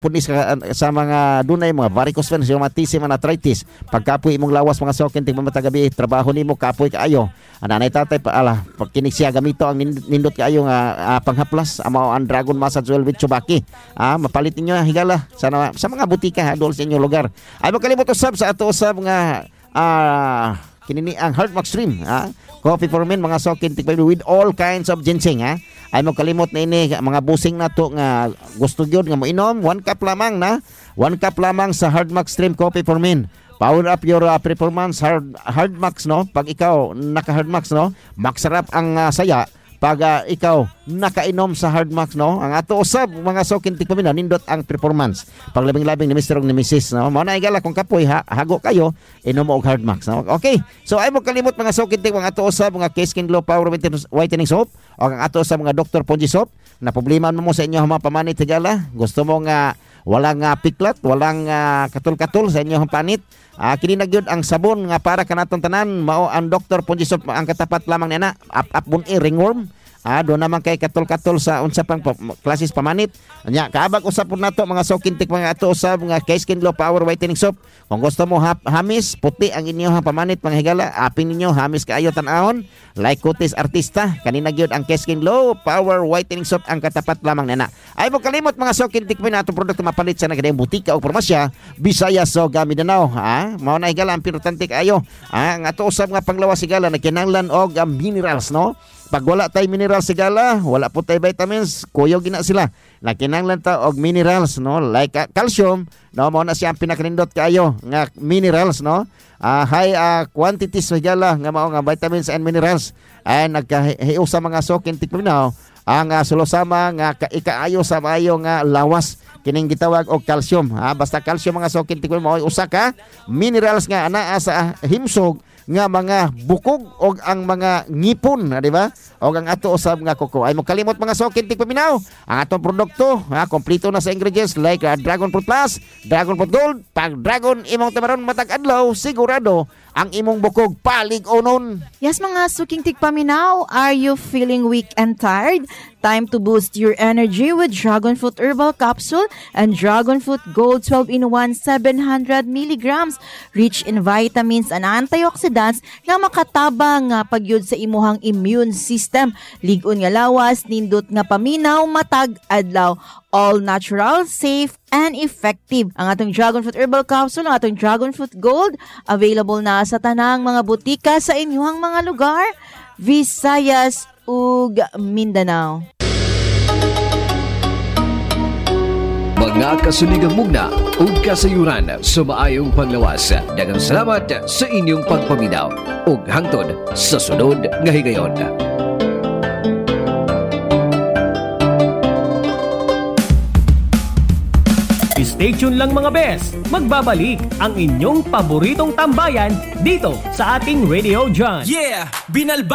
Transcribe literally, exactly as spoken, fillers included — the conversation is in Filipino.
punis ka sa mga dunay mga varicose veins, rheumatism and arthritis. Pagkapoy imong lawas mga sokin tig matagabi, trabaho nimo kapoy kaayo. Ananay tatay pa ala pagkinig siya gamito ang nindot kaayo nga uh, panghaplas amo ang Dragon Massage Oil with Chubaki. Ah, mapalit ninyo higala sa sa mga butika ha, dol sa inyong lugar. Ay makalimot usab sa ato usab nga ah uh, kinini ang Heartmax Stream ha. Coffee for men mga sokin tig with all kinds of ginseng ha. Ay mo kalimot na ini mga busing nato nga gusto gyud nga mo inom, one cup lamang na one cup lamang sa Heartmax Stream Coffee for Men. Power up your uh, performance hard Heartmax no. Pag ikaw naka Heartmax no, magsarap ang uh, saya pag uh, ikaw nakainom sa Heartmax no. Ang ato usab mga sokin tikpamin nindot ang performance. Pag labing-labing ni Mister ug ni Missus no. Mao na igala kung kapoy ha, hago kayo inom mo og Heartmax no. Okay. So ay mo kalimot mga sokin tik mga ato usab mga K-Skin Glow Power Whitening Soap o ang ato sa mga Doctor Ponji Soap na problema mo sa inyo mga pamanit higala. Gusto mo nga walang uh, piklat, walang uh, katul-katul sa inyong panit. Uh, kini na gyud ang sabon nga para kanaton tanan mao ang Doctor Ponji Soap ang katapat lamang nena up-up bun-i ringworm. Ah, do naman kay katol-katol sa unsa pang pa, klases pamanit. Nya kaabag usap pud nato mga sokintik mga ato usab mga K-Skin Glow Power Whitening Soap. Kung gusto mo ha, hamis puti ang inyong pamanit mga higala, apin ninyo hamis kaayo tan-awon. Like kutis artista, kanina gyud ang K-Skin Glow Power Whitening Soap ang katapat lamang nena. Ay mo kalimot mga sokintik mga ato produkto mapalit sa nagadayon butika o farmasya Visayas so Mindanao. Ha, mao na higala ang importante kaayo. Ah, ang ato usab nga panglawas higala nagkinahanglan og uh, minerals no. Pag wala tay mineral sigala, wala po tay vitamins, kuyo gina sila. Nakinanglan ta og minerals no, like uh, calcium, no mo na siya ang pinakanindot kaayo nga minerals no. Uh, high uh, quantities sigala nga mao nga vitamins and minerals. Ay nagkahiyo sa mga sokin tikminaw ang uh, sulusama nga ikaayo sa maayo nga lawas kining gitawag og calcium. Ha, basta calcium mga sokin tikminaw mao usa ka minerals nga anaa sa himsog nga mga bukog o ang mga ngipon, di ba? O ang ato usab nga kuko. Ay mo kalimot mga sokin tig paminaw. Ang atong produkto, ha, kompleto na sa ingredients like uh, Dragon Fruit Plus, Dragon Fruit Gold, pag Dragon imong tamaron matag adlaw, sigurado ang imong bukog palig onon. Yes mga suking tigpaminaw, are you feeling weak and tired? Time to boost your energy with Dragon Fruit Herbal Capsule and Dragon Fruit Gold twelve in one seven hundred milligrams rich in vitamins and antioxidants nga makatabang nga pagyud sa imuhang immune system. Ligon nga lawas, nindot nga paminaw, matag adlaw. All natural, safe, and effective. Ang atong Dragon Fruit Herbal Capsule, ang atong Dragon Fruit Gold, available na sa tanang mga butika sa inyong mga lugar, Visayas ug Mindanao. Mga kasuligang mugna ug kasayuran sa maayong panglawas. Daghang salamat sa inyong pagpaminaw ug hangtod sa sunod nga higayon. Stay tuned lang mga bes. Magbabalik ang inyong paboritong tambayan dito sa ating Radio John. Yeah! Binalba